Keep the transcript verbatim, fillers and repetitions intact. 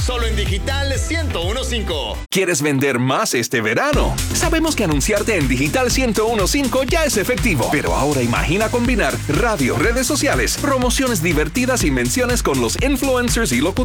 Solo en Digital ciento uno punto cinco. ¿Quieres vender más este verano? Sabemos que anunciarte en Digital ciento uno punto cinco ya es efectivo, pero ahora imagina combinar radio, redes sociales, promociones divertidas y menciones con los influencers y locutores